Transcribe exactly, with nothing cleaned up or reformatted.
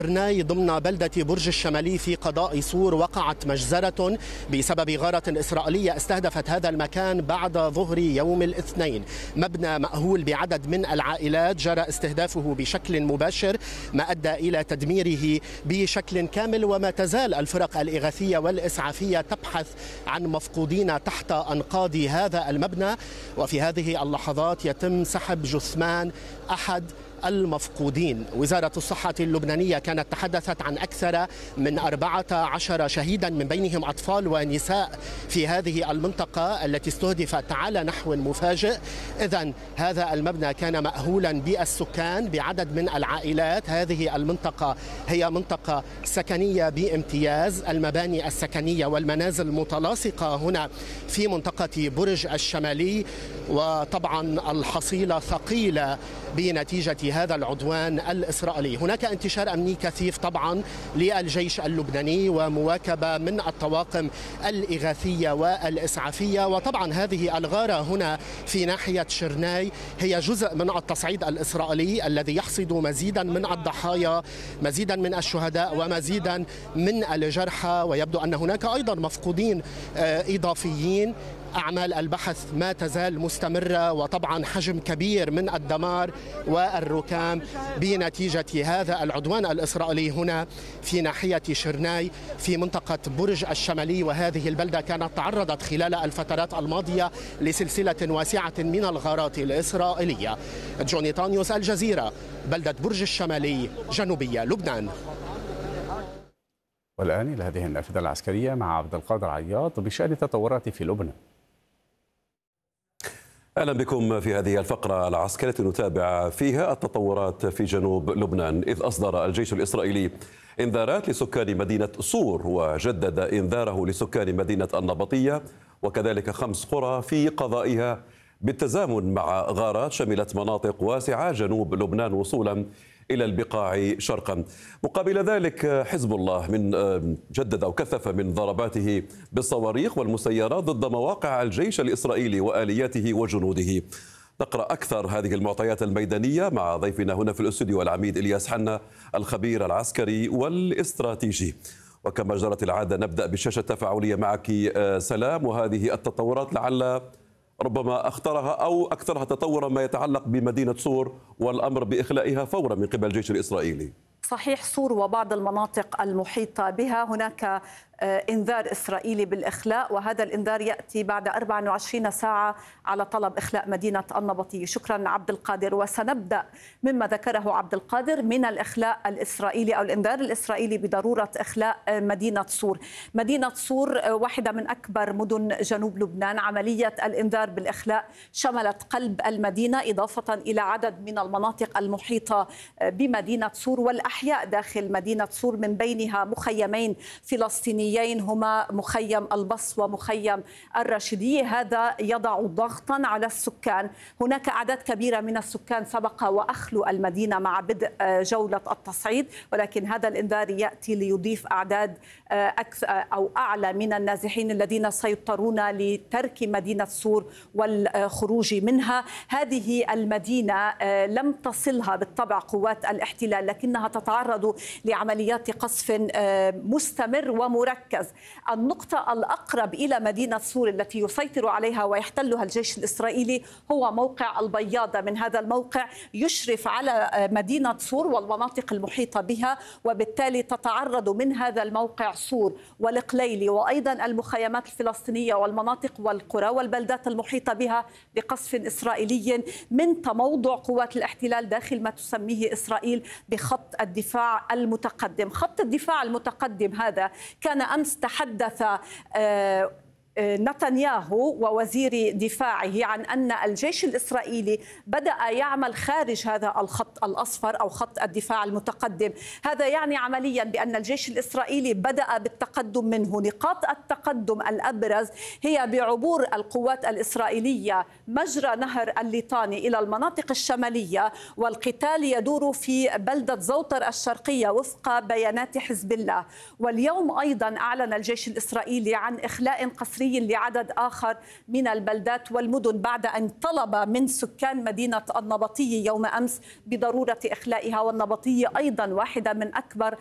شرناي ضمن بلدة برج الشمالي في قضاء صور وقعت مجزرة بسبب غارة إسرائيلية استهدفت هذا المكان بعد ظهر يوم الاثنين. مبنى مأهول بعدد من العائلات جرى استهدافه بشكل مباشر ما أدى إلى تدميره بشكل كامل، وما تزال الفرق الإغاثية والإسعافية تبحث عن مفقودين تحت أنقاض هذا المبنى، وفي هذه اللحظات يتم سحب جثمان أحد المفقودين. وزارة الصحة اللبنانية كانت تحدثت عن أكثر من أربعة عشر شهيدا من بينهم أطفال ونساء في هذه المنطقة التي استهدفت على نحو مفاجئ. إذن هذا المبنى كان مأهولا بالسكان بعدد من العائلات. هذه المنطقة هي منطقة سكنية بامتياز، المباني السكنية والمنازل متلاصقة هنا في منطقة برج الشمالي، وطبعا الحصيلة ثقيلة بنتيجة هذا العدوان الإسرائيلي. هناك انتشار أمني كثيف طبعا للجيش اللبناني ومواكبة من الطواقم الإغاثية والإسعافية، وطبعا هذه الغارة هنا في ناحية شرناي هي جزء من التصعيد الإسرائيلي الذي يحصد مزيدا من الضحايا، مزيدا من الشهداء ومزيدا من الجرحى، ويبدو أن هناك أيضا مفقودين إضافيين. أعمال البحث ما تزال مستمرة، وطبعا حجم كبير من الدمار والركام بنتيجة هذا العدوان الإسرائيلي هنا في ناحية شرناي في منطقة برج الشمالي. وهذه البلدة كانت تعرضت خلال الفترات الماضية لسلسلة واسعة من الغارات الإسرائيلية. جوني تانيوس، الجزيرة، بلدة برج الشمالي، جنوبية لبنان. والآن إلى هذه النافذة العسكرية مع عبد القادر عياط بشأن التطورات في لبنان. أهلا بكم في هذه الفقرة العسكرية نتابع فيها التطورات في جنوب لبنان، إذ أصدر الجيش الإسرائيلي إنذارات لسكان مدينة صور وجدد إنذاره لسكان مدينة النبطية وكذلك خمس قرى في قضائها بالتزامن مع غارات شملت مناطق واسعة جنوب لبنان وصولا إلى البقاع شرقا. مقابل ذلك حزب الله من جدد أو كثف من ضرباته بالصواريخ والمسيرات ضد مواقع الجيش الإسرائيلي وآلياته وجنوده. نقرأ أكثر هذه المعطيات الميدانية مع ضيفنا هنا في الاستوديو العميد إلياس حنا الخبير العسكري والاستراتيجي. وكما جرت العادة نبدأ بالشاشة التفاعلية معك سلام، وهذه التطورات لعل ربما أخطرها أو أكثرها تطورا ما يتعلق بمدينة صور والأمر بإخلائها فورا من قبل الجيش الإسرائيلي. صحيح، صور وبعض المناطق المحيطة بها هناك إنذار إسرائيلي بالإخلاء، وهذا الإنذار يأتي بعد أربع وعشرين ساعة على طلب إخلاء مدينة النبطية. شكرا عبد القادر. وسنبدأ مما ذكره عبد القادر من الإخلاء الإسرائيلي أو الإنذار الإسرائيلي بضرورة إخلاء مدينة صور. مدينة صور واحدة من أكبر مدن جنوب لبنان. عملية الإنذار بالإخلاء شملت قلب المدينة إضافة إلى عدد من المناطق المحيطة بمدينة صور والأحياء داخل مدينة صور، من بينها مخيمين فلسطينيين هما مخيم البص ومخيم الراشدية. هذا يضع ضغطا على السكان. هناك أعداد كبيرة من السكان سبق وأخلوا المدينة مع بدء جولة التصعيد، ولكن هذا الإنذار يأتي ليضيف أعداد أكثر أو أعلى من النازحين الذين سيضطرون لترك مدينة صور والخروج منها. هذه المدينة لم تصلها بالطبع قوات الاحتلال، لكنها تتعرض لعمليات قصف مستمر ومركز. النقطة الأقرب إلى مدينة صور التي يسيطر عليها ويحتلها الجيش الإسرائيلي هو موقع البياضة. من هذا الموقع يشرف على مدينة صور والمناطق المحيطة بها، وبالتالي تتعرض من هذا الموقع صور والقليلي وأيضا المخيمات الفلسطينية والمناطق والقرى والبلدات المحيطة بها بقصف إسرائيلي من تموضع قوات الاحتلال داخل ما تسميه إسرائيل بخط الدفاع المتقدم. خط الدفاع المتقدم هذا كان أمس تحدث نتنياهو ووزير دفاعه عن أن الجيش الإسرائيلي بدأ يعمل خارج هذا الخط الأصفر أو خط الدفاع المتقدم. هذا يعني عمليا بأن الجيش الإسرائيلي بدأ بالتقدم منه. نقاط التقدم الأبرز هي بعبور القوات الإسرائيلية مجرى نهر الليطاني إلى المناطق الشمالية، والقتال يدور في بلدة زوطر الشرقية وفق بيانات حزب الله. واليوم أيضا أعلن الجيش الإسرائيلي عن إخلاء قسري المصريين لعدد آخر من البلدات والمدن بعد أن طلب من سكان مدينة النبطية يوم أمس بضرورة إخلائها. والنبطية أيضا واحدة من أكبر